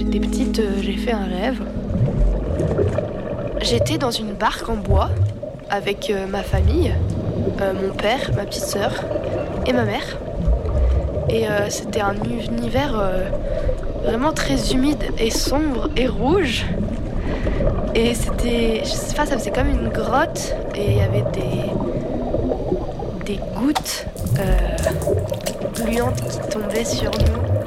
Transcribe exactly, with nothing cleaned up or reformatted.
j'étais petite, euh, j'ai fait un rêve. J'étais dans une barque en bois avec euh, ma famille, euh, mon père, ma petite sœur et ma mère. Et euh, c'était un univers euh, vraiment très humide et sombre et rouge. Et c'était, je sais pas, ça faisait comme une grotte et il y avait des, des gouttes euh, gluantes qui tombaient sur nous.